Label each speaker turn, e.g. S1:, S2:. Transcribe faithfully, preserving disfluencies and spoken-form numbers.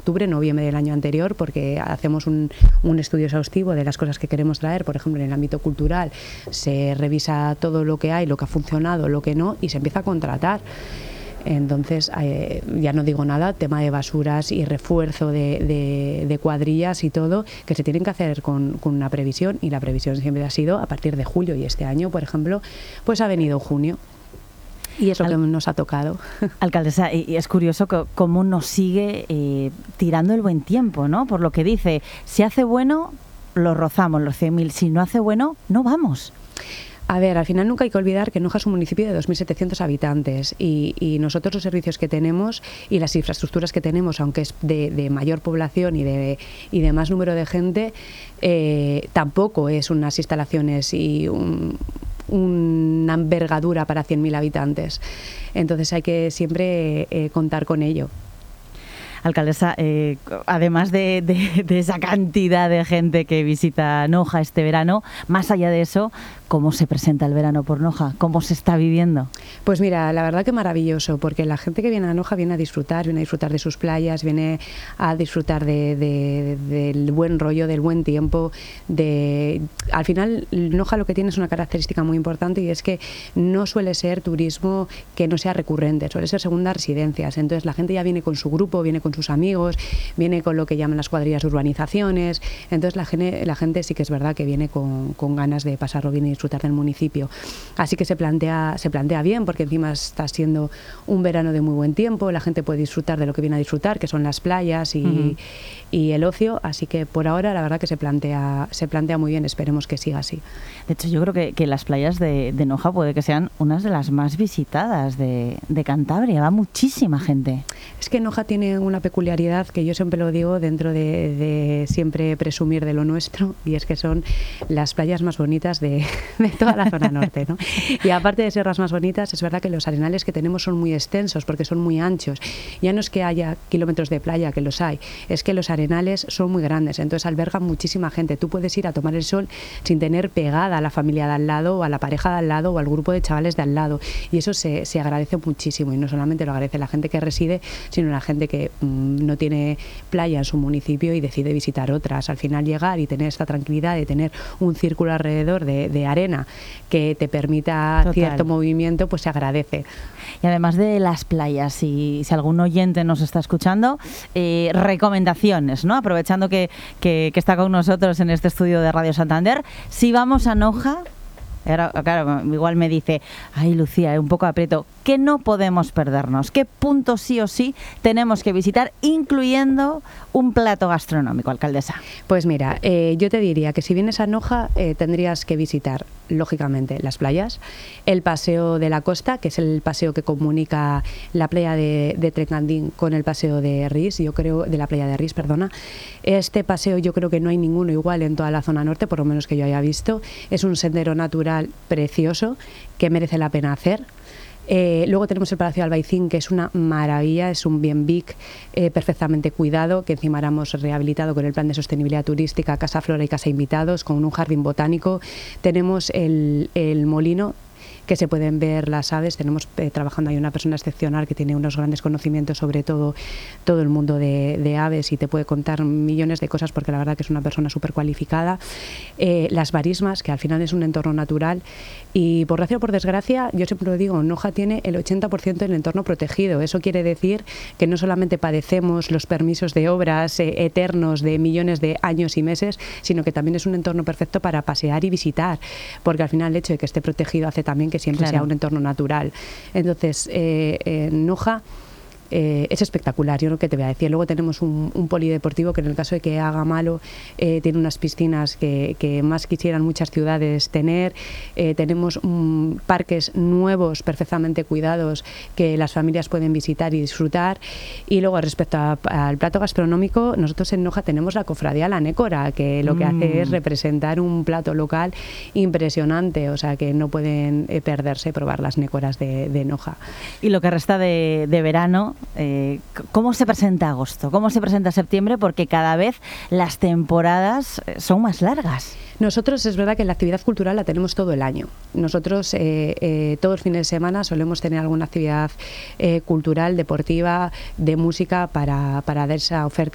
S1: octubre, noviembre del año anterior, porque hacemos un, un estudio exhaustivo de las cosas que queremos traer. Por ejemplo, en el ámbito cultural se revisa todo lo que hay, lo que ha funcionado, lo que no, y se empieza a contratar. Entonces, eh, ya no digo nada, tema de basuras y refuerzo de, de, de cuadrillas y todo, que se tienen que hacer con, con una previsión, y la previsión siempre ha sido a partir de julio, y este año, por ejemplo, pues ha venido junio. Y eso Al, que nos ha tocado.
S2: Alcaldesa, y es curioso que, cómo nos sigue eh, tirando el buen tiempo, ¿no? Por lo que dice, si hace bueno, lo rozamos los cien mil, si no hace bueno, no vamos.
S1: A ver, al final nunca hay que olvidar que Noja es un municipio de dos mil setecientos habitantes y, y nosotros los servicios que tenemos y las infraestructuras que tenemos, aunque es de, de mayor población y de, y de más número de gente, eh, tampoco es unas instalaciones y un, una envergadura para cien mil habitantes. Entonces hay que siempre eh, contar con ello.
S2: Alcaldesa, eh, además de, de, de esa cantidad de gente que visita Noja este verano, más allá de eso, ¿cómo se presenta el verano por Noja? ¿Cómo se está viviendo?
S1: Pues mira, la verdad que maravilloso, porque la gente que viene a Noja viene a disfrutar, viene a disfrutar de sus playas, viene a disfrutar de, de, del buen rollo, del buen tiempo. De, al final, Noja lo que tiene es una característica muy importante, y es que no suele ser turismo que no sea recurrente, suele ser segundas residencias. Entonces la gente ya viene con su grupo, viene con sus amigos, viene con lo que llaman las cuadrillas de urbanizaciones. Entonces la gente, la gente sí que es verdad que viene con, con ganas de pasarlo bien y disfrutar del municipio. Así que se plantea, se plantea bien, porque encima está siendo un verano de muy buen tiempo, la gente puede disfrutar de lo que viene a disfrutar, que son las playas y, uh-huh. y el ocio. Así que por ahora la verdad que se plantea, se plantea muy bien, esperemos que siga así.
S2: De hecho, yo creo que, que las playas de, de Noja puede que sean unas de las más visitadas de, de Cantabria, va muchísima gente.
S1: Es que Noja tiene una peculiaridad que yo siempre lo digo, dentro de, de siempre presumir de lo nuestro, y es que son las playas más bonitas de, de toda la zona norte, ¿no? Y aparte de ser las más bonitas, es verdad que los arenales que tenemos son muy extensos, porque son muy anchos. Ya no es que haya kilómetros de playa, que los hay, es que los arenales son muy grandes, entonces albergan muchísima gente. Tú puedes ir a tomar el sol sin tener pegada a la familia de al lado, o a la pareja de al lado, o al grupo de chavales de al lado, y eso se, se agradece muchísimo, y no solamente lo agradece la gente que reside, sino la gente que mmm, no tiene playa en su municipio y decide visitar otras. Al final llegar y tener esta tranquilidad de tener un círculo alrededor de, de arena que te permita Total. Cierto movimiento, pues se agradece.
S2: Y además de las playas, si, si algún oyente nos está escuchando, eh, recomendaciones, ¿no? Aprovechando que, que, que está con nosotros en este estudio de Radio Santander, si vamos a Noja, ahora, claro, igual me dice, ay Lucía, un poco aprieto, ¿qué no podemos perdernos? ¿Qué puntos sí o sí tenemos que visitar, incluyendo un plato gastronómico, alcaldesa?
S1: Pues mira, eh, yo te diría que si vienes a Noja eh, tendrías que visitar, lógicamente, las playas, el paseo de la costa, que es el paseo que comunica la playa de, de Trecandín con el paseo de Ris, yo creo, de la playa de Ris, perdona. Este paseo yo creo que no hay ninguno igual en toda la zona norte, por lo menos que yo haya visto. Es un sendero natural precioso que merece la pena hacer. Eh, luego tenemos el Palacio de Albaicín, que es una maravilla, es un bien big eh, perfectamente cuidado, que encima hemos rehabilitado con el plan de sostenibilidad turística, Casa Flora y Casa Invitados, con un jardín botánico. Tenemos el, el molino, que se pueden ver las aves. Tenemos eh, trabajando ahí una persona excepcional que tiene unos grandes conocimientos sobre todo todo el mundo de, de aves, y te puede contar millones de cosas, porque la verdad que es una persona súper cualificada. Eh, las marismas, que al final es un entorno natural, y por gracia o por desgracia, yo siempre lo digo, Noja tiene el ochenta por ciento del entorno protegido. Eso quiere decir que no solamente padecemos los permisos de obras eh, eternos de millones de años y meses, sino que también es un entorno perfecto para pasear y visitar, porque al final el hecho de que esté protegido hace también que siempre claro. sea un entorno natural. Entonces, eh, eh, Noja Eh, es espectacular, yo no que te voy a decir. Luego tenemos un, un polideportivo que en el caso de que haga malo eh, tiene unas piscinas que, que más quisieran muchas ciudades tener. Eh, tenemos um, parques nuevos perfectamente cuidados que las familias pueden visitar y disfrutar. Y luego respecto a, al plato gastronómico, nosotros en Noja tenemos la cofradía La Nécora, que lo que mm. hace es representar un plato local impresionante, o sea que no pueden eh, perderse probar las nécoras de, de Noja.
S2: Y lo que resta de, de verano, Eh, ¿cómo se presenta agosto? ¿Cómo se presenta septiembre? Porque cada vez las temporadas son más largas.
S1: Nosotros es verdad que la actividad cultural la tenemos todo el año. Nosotros eh, eh, todos los fines de semana solemos tener alguna actividad eh, cultural, deportiva, de música para, para dar esa oferta